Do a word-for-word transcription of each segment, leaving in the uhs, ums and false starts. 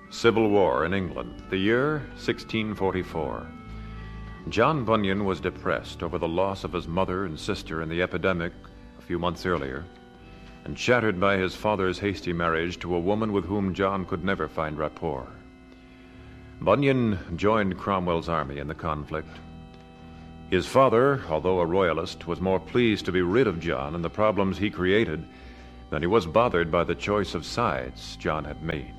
Civil War in England, the year sixteen forty-four. John Bunyan was depressed over the loss of his mother and sister in the epidemic a few months earlier, and shattered by his father's hasty marriage to a woman with whom John could never find rapport. Bunyan joined Cromwell's army in the conflict. His father, although a royalist, was more pleased to be rid of John and the problems he created than he was bothered by the choice of sides John had made.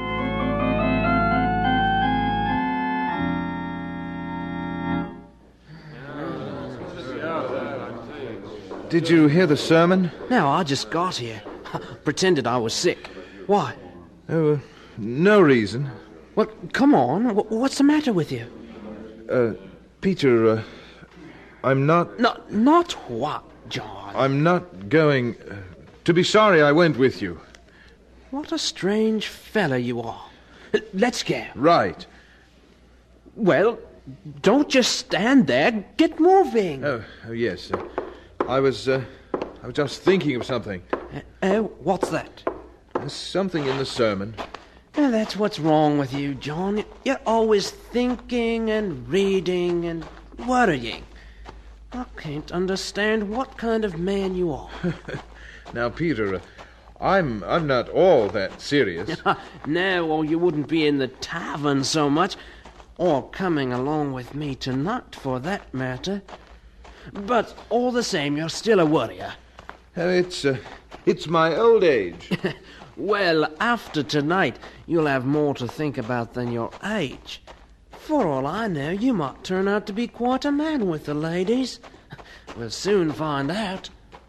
Did you hear the sermon? No, I just got here. Pretended I was sick. Why? Oh, uh, no reason. Well, come on. W- what's the matter with you? Uh, Peter, uh, I'm not... Not, not what, John? I'm not going... Uh, to be sorry I went with you. What a strange fella you are. Let's go. Right. Well, don't just stand there. Get moving. Oh, oh yes. Uh, I was, uh, I was just thinking of something. Uh, uh, what's that? There's something in the sermon. Uh, that's what's wrong with you, John. You're always thinking and reading and worrying. I can't understand what kind of man you are. Now, Peter, uh, I'm I'm not all that serious. No, or you wouldn't be in the tavern so much, or coming along with me tonight, for that matter. But all the same, you're still a worrier. Uh, it's uh, it's my old age. Well, after tonight, you'll have more to think about than your age. For all I know, you might turn out to be quite a man with the ladies. We'll soon find out.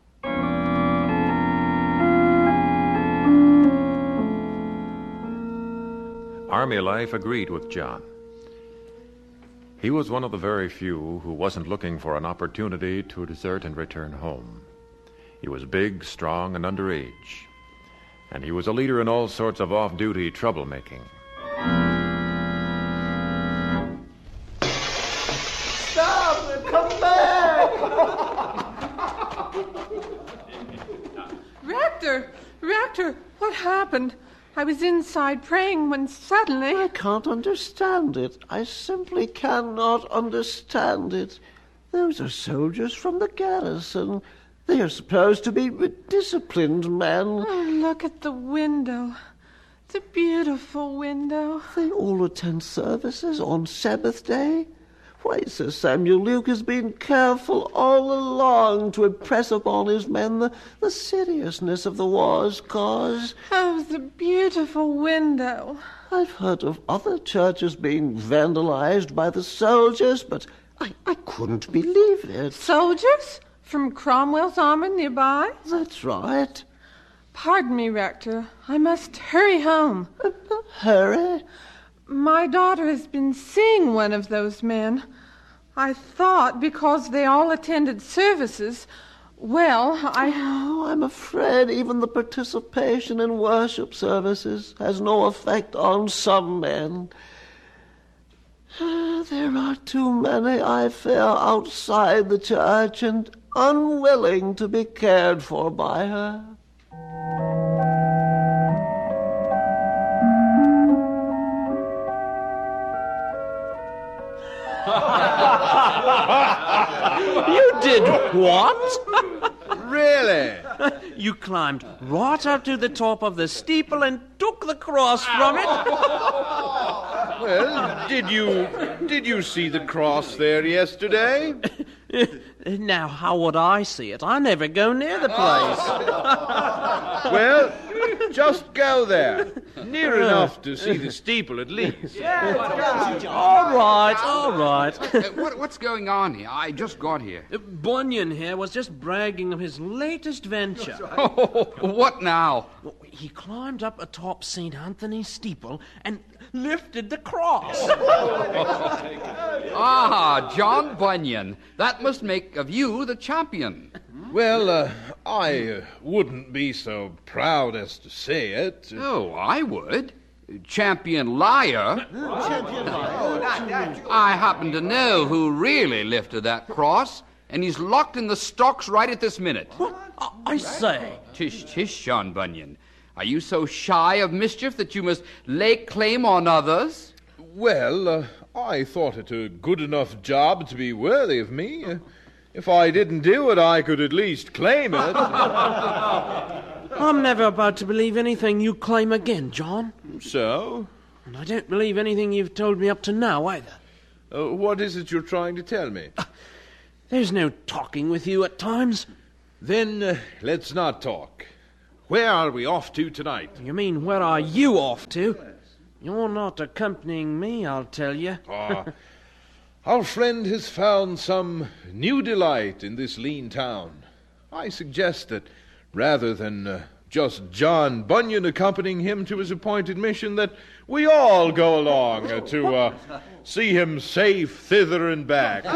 Army life agreed with John. He was one of the very few who wasn't looking for an opportunity to desert and return home. He was big, strong, and underage. And he was a leader in all sorts of off-duty troublemaking. Stop! Come back! Rector! Rector! What happened? I was inside praying when suddenly... I can't understand it. I simply cannot understand it. Those are soldiers from the garrison. They are supposed to be disciplined men. Oh, look at the window. The beautiful window. They all attend services on Sabbath day. Why, Sir Samuel Luke has been careful all along to impress upon his men the, the seriousness of the war's cause. Oh, the beautiful window. I've heard of other churches being vandalized by the soldiers, but I, I couldn't believe it. Soldiers? From Cromwell's army nearby? That's right. Pardon me, Rector. I must hurry home. Uh, hurry? My daughter has been seeing one of those men. I thought because they all attended services, well, I... Oh, I'm afraid even the participation in worship services has no effect on some men. There are too many, I fear, outside the church and unwilling to be cared for by her. You did what? Really? You climbed right up to the top of the steeple and took the cross from it? Well, did you did you see the cross there yesterday? Now, how would I see it? I never go near the place. Well, just go there. Near enough to see the steeple, at least. All right, all right. Uh, what, what's going on here? I just got here. Bunyan here was just bragging of his latest venture. Oh, what now? He climbed up atop Saint Anthony's steeple and lifted the cross. Ah, John Bunyan. That must make of you the champion. Well, uh, I uh, wouldn't be so proud as to say it. Oh, I would. Champion liar. Champion liar. I happen to know who really lifted that cross, and he's locked in the stocks right at this minute. What? I say. Tish, tish, John Bunyan. Are you so shy of mischief that you must lay claim on others? Well, uh, I thought it a good enough job to be worthy of me. Uh, if I didn't do it, I could at least claim it. I'm never about to believe anything you claim again, John. So? And I don't believe anything you've told me up to now, either. Uh, what is it you're trying to tell me? Uh, there's no talking with you at times. Then uh, let's not talk. Where are we off to tonight? You mean, where are you off to? You're not accompanying me, I'll tell you. Ah, our friend has found some new delight in this lean town. I suggest that rather than uh, just John Bunyan accompanying him to his appointed mission, that we all go along uh, to uh, see him safe thither and back.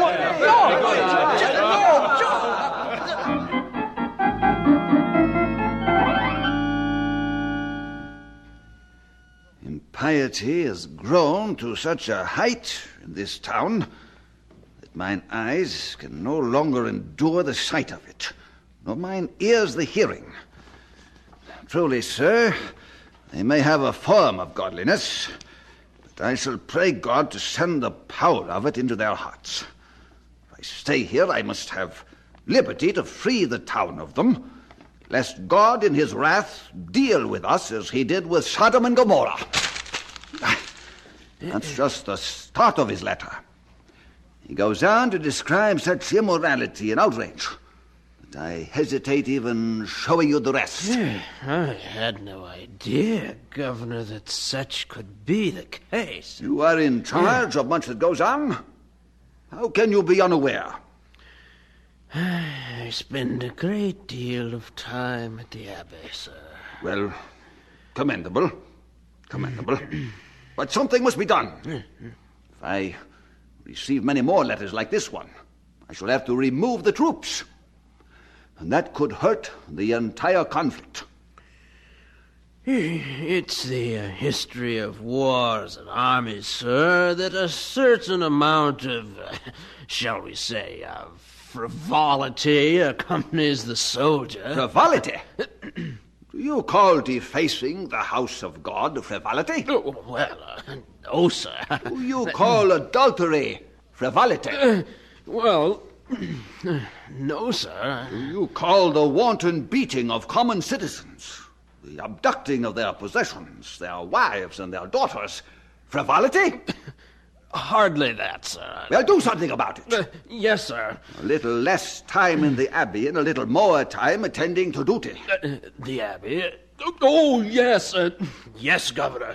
Piety has grown to such a height in this town that mine eyes can no longer endure the sight of it, nor mine ears the hearing. Truly, sir, they may have a form of godliness, but I shall pray God to send the power of it into their hearts. If I stay here, I must have liberty to free the town of them, lest God in his wrath deal with us as he did with Sodom and Gomorrah. That's just the start of his letter. He goes on to describe such immorality and outrage that I hesitate even showing you the rest. I had no idea, Governor, that such could be the case. You are in charge of much that goes on. How can you be unaware? I spend a great deal of time at the Abbey, sir. Well, commendable. Commendable. But something must be done. If I receive many more letters like this one, I shall have to remove the troops. And that could hurt the entire conflict. It's the uh, history of wars and armies, sir, that a certain amount of, uh, shall we say, uh, frivolity accompanies the soldier. Frivolity? Do you call defacing the house of God frivolity? Oh, well, uh, no, sir. Do you call adultery frivolity? Uh, well, no, sir. Do you call the wanton beating of common citizens, the abducting of their possessions, their wives and their daughters, frivolity? Hardly that, sir. Well, do something about it. Uh, yes, sir. A little less time in the Abbey and a little more time attending to duty. Uh, the Abbey? Oh, yes. Uh, yes, Governor.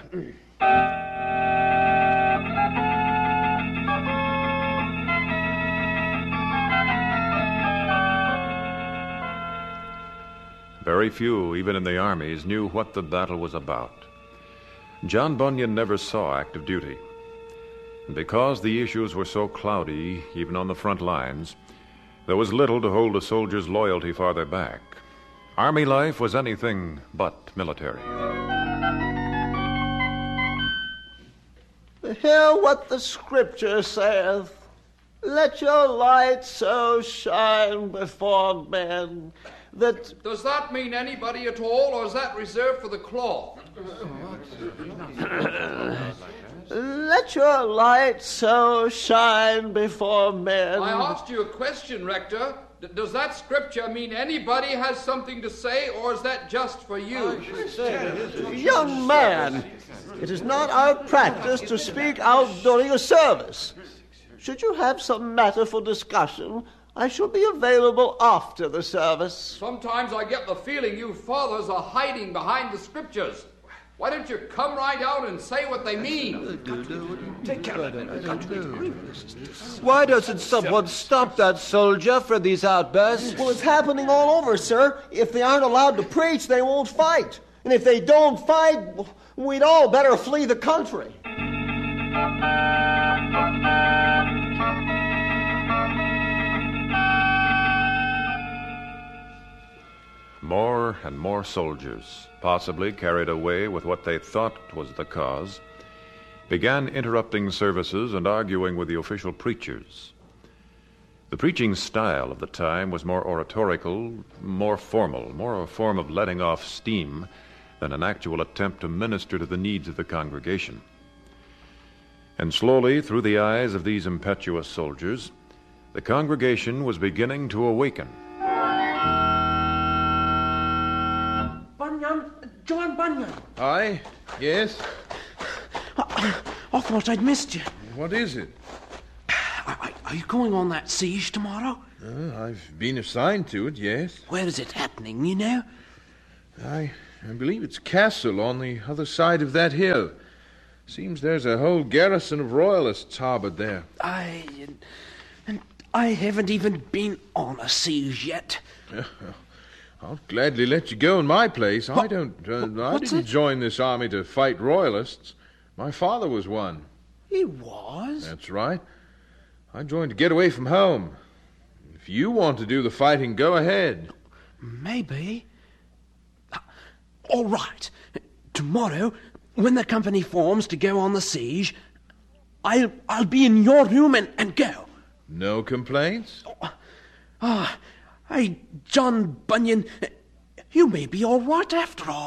Very few, even in the armies, knew what the battle was about. John Bunyan never saw active duty. And because the issues were so cloudy, even on the front lines, there was little to hold a soldier's loyalty farther back. Army life was anything but military. Hear what the Scripture saith. Let your light so shine before men that... Does that mean anybody at all, or is that reserved for the cloth? Let your light so shine before men... I asked you a question, Rector. D- does that scripture mean anybody has something to say, or is that just for you? Young man, it is not our practice to speak out during a service. Should you have some matter for discussion, I shall be available after the service. Sometimes I get the feeling you fathers are hiding behind the scriptures. Why don't you come right out and say what they mean? Take care of it. Why doesn't someone stop that soldier for these outbursts? Well, it's happening all over, sir. If they aren't allowed to preach, they won't fight. And if they don't fight, we'd all better flee the country. More and more soldiers, possibly carried away with what they thought was the cause, began interrupting services and arguing with the official preachers. The preaching style of the time was more oratorical, more formal, more a form of letting off steam than an actual attempt to minister to the needs of the congregation. And slowly, through the eyes of these impetuous soldiers, the congregation was beginning to awaken. Bunyan, John Bunyan. Aye? Yes? I, I thought I'd missed you. What is it? Are, are you going on that siege tomorrow? Uh, I've been assigned to it, yes. Where is it happening, you know? I, I believe it's Castle on the other side of that hill. Seems there's a whole garrison of royalists harbored there. I... and I haven't even been on a siege yet. I'll gladly let you go in my place. I What- don't... Uh, I what's didn't it? join this army to fight royalists. My father was one. He was? That's right. I joined to get away from home. If you want to do the fighting, go ahead. Maybe. All right. Tomorrow, when the company forms to go on the siege, I'll, I'll be in your room and, and go. No complaints? Ah, hey, John Bunyan, you may be all right after all.